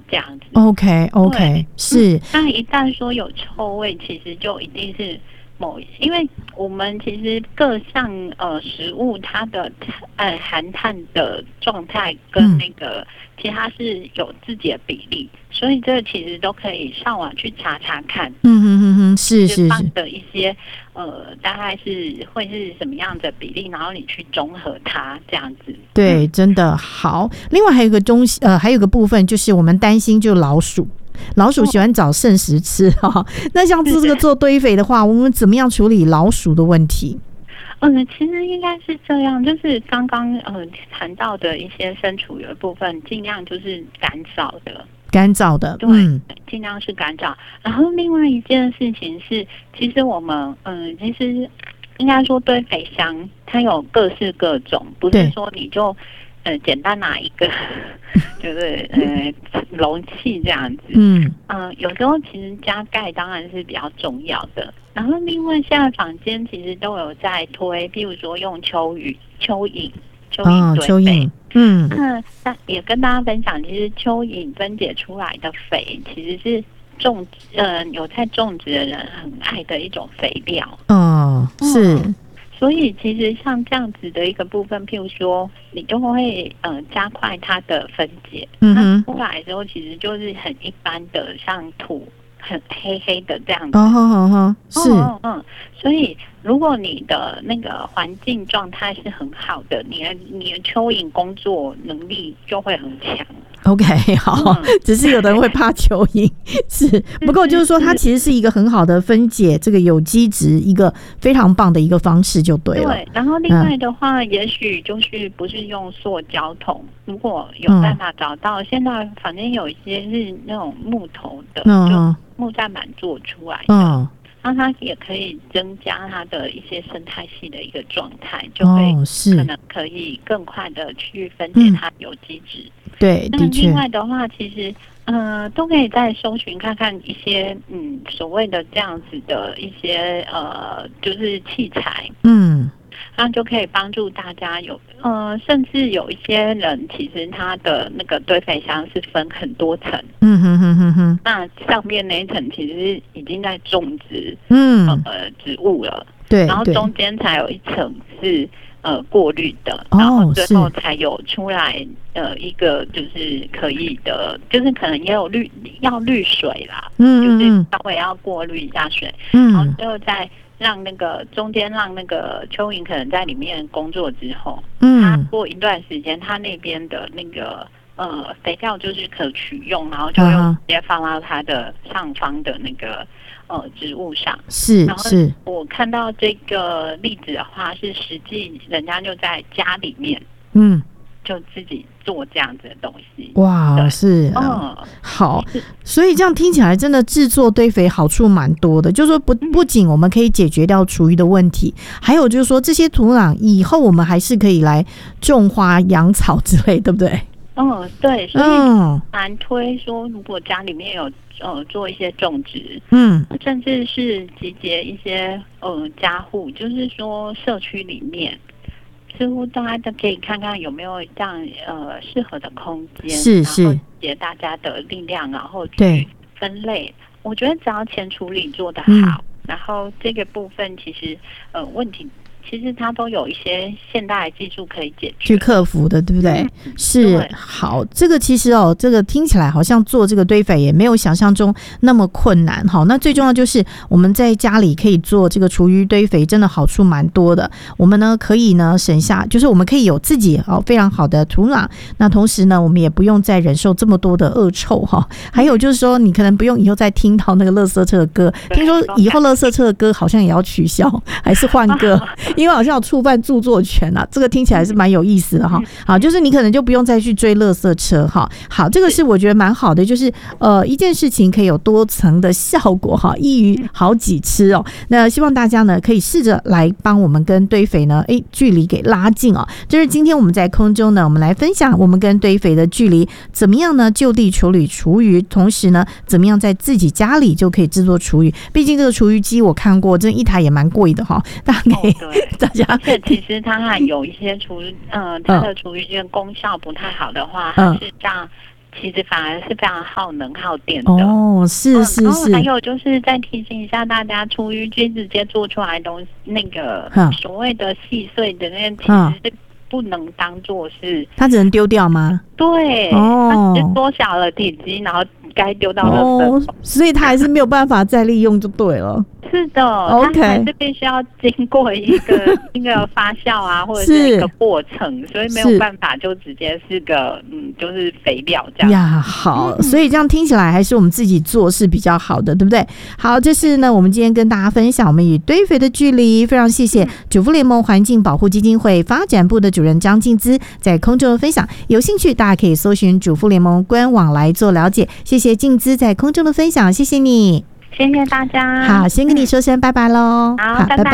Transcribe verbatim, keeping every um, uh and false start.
这样子。 OK OK 是、嗯。 那一旦说有臭味，其实就一定是某，因为我们其实各项呃食物它的呃含碳的状态跟那个、嗯、其实它是有自己的比例，所以这个其实都可以上网去查查看。 嗯哼哼哼，是是是。 放的一些呃大概是会是什么样的比例，然后你去综合它这样子。 对，真的好。另外还有一个东西呃还有一个部分就是我们担心就老鼠。老鼠喜欢找剩食吃哈、哦，那像这个做堆肥的话，我们怎么样处理老鼠的问题？ 嗯，其实应该是这样，就是刚刚呃谈到的一些生厨余的部分，尽量就是干燥的， 干燥的， 对，嗯、尽量是干燥。然后另外一件事情是，其实我们嗯，其实应该说堆肥箱它有各式各种，不是说你就。呃，简单拿一个，就是呃容器这样子。嗯嗯、呃，有时候其实加盖当然是比较重要的。然后另外现在坊间其实都有在推，譬如说用蚯蚓、蚯蚓、蚯蚓堆肥。嗯，那那也跟大家分享，其实蚯蚓分解出来的肥其实是种呃有在种植的人很爱的一种肥料。 哦，是。嗯， 所以其实像这样子的一个部分，譬如说，你就会呃加快它的分解，嗯哼，它出来之后其实就是很一般的，像土很黑黑的这样子。 哦好好好，是， 嗯嗯，所以如果你的那个环境状态是很好的，你的你的蚯蚓工作能力就会很强。 OK， 好、嗯，只是有的人会怕蚯蚓，是。不过就是说，它其实是一个很好的分解这个有机质一个非常棒的一个方式，就对了。 对，然后另外的话，嗯、也许就是不是用塑胶桶，如果有办法找到，嗯、现在反正有一些是那种木头的，嗯、就木栈板做出来的。嗯，那它也可以增加它的一些生态系的一个状态，就会可能可以更快的去分解它有机质。嗯， 对， 那另外的话，其实呃都可以再搜寻看看一些嗯所谓的这样子的一些呃就是器材，嗯，那就可以帮助大家有呃甚至有一些人其实他的那个堆肥箱是分很多层，嗯哼哼哼哼，那上面那一层其实已经在种植嗯呃植物了，对，然后中间才有一层是。呃，过滤的，然后最后才有出来呃一个就是可以的，就是可能也有滤要滤水啦，嗯，就是稍微要过滤一下水，嗯，然后最后再让那个中间让那个蚯蚓可能在里面工作之后，嗯，它过一段时间，它那边的那个呃肥料就是可取用，然后就用直接放到它的上方的那个。呃，植物上是是， 我看到这个例子的话，是实际人家就在家里面， 嗯， 就自己做这样子的东西。 哇，是，嗯，好，所以这样听起来真的制作堆肥好处蛮多的，就是说不不仅我们可以解决掉厨余的问题，还有就是说这些土壤以后我们还是可以来种花、养草之类，对不对？ 嗯，对，所以蛮推说，如果家里面有呃做一些种植，嗯，甚至是集结一些呃家户，就是说社区里面，似乎大家都可以看看有没有这样呃适合的空间， 是是， 然后集结大家的力量，然后去分类。我觉得只要前处理做得好，嗯，然后这个部分其实呃问题。其实它都有一些现代技术可以解决去克服的，对不对？嗯，是，对，好，这个其实哦，这个听起来好像做这个堆肥也没有想象中那么困难。好，那最重要就是我们在家里可以做这个厨余堆肥，真的好处蛮多的。我们呢可以呢省下，就是我们可以有自己哦非常好的土壤，那同时呢我们也不用再忍受这么多的恶臭哈。还有就是说，你可能不用以后再听到那个垃圾车的歌，听说以后垃圾车的歌好像也要取消，还是换歌。因为好像有触犯著作权啊，这个听起来是蛮有意思的哈。好，就是你可能就不用再去追垃圾车哈。好，这个是我觉得蛮好的，就是呃一件事情可以有多层的效果哈，一鱼好几吃哦。那希望大家呢可以试着来帮我们跟堆肥呢，哎距离给拉近哦。这是今天我们在空中呢，我们来分享我们跟堆肥的距离怎么样呢？就地处理厨余，同时呢怎么样在自己家里就可以制作厨余。毕竟这个厨余机我看过，这一台也蛮贵的哈，大概可以。哦大家， 而且其实它还有一些厨，呃，它的厨余机功效不太好的话，它是让其实反而是非常耗能耗电的。 哦，是是是。然后还有就是再提醒一下大家，厨余机直接做出来的东西，那个所谓的细碎的那其实是不能当做是， 它只能丢掉吗？ 对，哦，它只是缩小了体积，然后该丢到垃圾桶， 哦，所以它还是没有办法再利用就对了。 是的， okay. 它还是必须要经过一个一个发酵啊，或者是一个过程，所以没有办法就直接是个嗯，就是肥料这样呀。好，嗯，所以这样听起来还是我们自己做是比较好的，对不对？好，这是呢我们今天跟大家分享我们与堆肥的距离，非常谢谢主妇联盟环境保护基金会发展部的主任张静姿在空中的分享。有兴趣大家可以搜寻主妇联盟官网来做了解。谢谢静姿在空中的分享，谢谢你。 谢谢大家。 好，先跟你说声拜拜喽。 好，拜拜。